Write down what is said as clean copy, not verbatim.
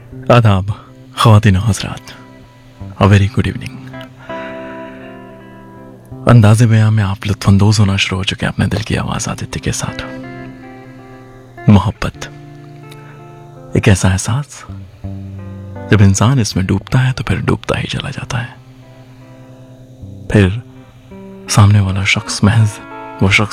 आदाब ख़वातीन और हज़रात, अ वेरी गुड इवनिंग। अंदाज़े बयां में आप लुत्फ़अंदोज़ होना शुरू हो चुके हैं अपने दिल की आवाज़ आदित्य के साथ। मोहब्बत एक ऐसा एहसास, जब इंसान इसमें डूबता है तो फिर डूबता ही चला जाता है। फिर सामने वाला शख्स महज वो शख्स